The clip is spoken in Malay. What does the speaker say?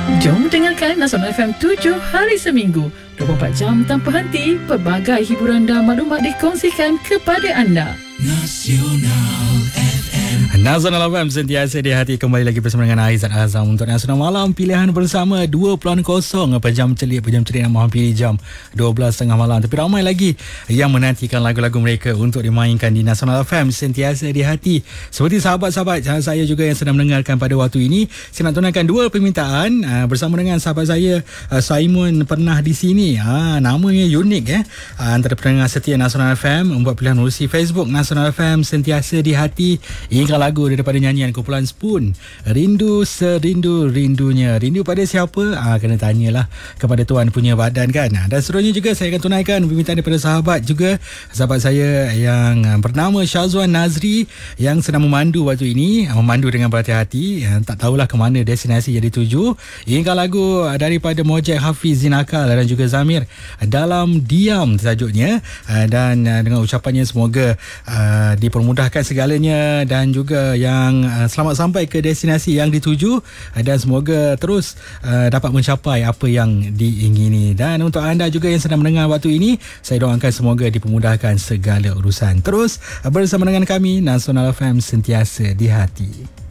Jom dengarkan Nasional FM 7 hari seminggu, 24 jam tanpa henti. Pelbagai hiburan dan maklumat dikongsikan kepada anda. Nasional FM sentiasa di hati. Kembali lagi bersama dengan Aizat Azam untuk Nasional Malam. Pilihan bersama 2.0 pejam celik nak menghampiri jam 12.30 malam. Tapi ramai lagi yang menantikan lagu-lagu mereka untuk dimainkan di Nasional FM sentiasa di hati. Seperti sahabat-sahabat saya juga yang sedang mendengarkan pada waktu ini. Saya nak tunaikan dua permintaan bersama dengan sahabat saya Simon pernah di sini. Namanya unik antara pendengar setia Nasional FM membuat pilihan urusi Facebook Nasional FM sentiasa di hati. Hingga lagu daripada nyanyian kumpulan Spoon, Rindu Serindu-Rindunya. Rindu pada siapa? Kena tanyalah kepada tuan punya badan kan. Dan seterusnya juga saya akan tunaikan permintaan daripada sahabat juga. Sahabat saya yang bernama Syazwan Nazri yang sedang memandu waktu ini, memandu dengan berhati-hati, tak tahulah ke mana destinasi yang dituju. Hingga lagu daripada Mojek Hafiz Zinakal dan juga Zamir, Dalam Diam tajuknya. Dan dengan ucapannya semoga dipermudahkan segalanya dan juga yang selamat sampai ke destinasi yang dituju dan semoga terus dapat mencapai apa yang diingini. Dan untuk anda juga yang sedang mendengar waktu ini, saya doakan semoga dipermudahkan segala urusan. Terus bersama dengan kami, Nasional FM sentiasa di hati.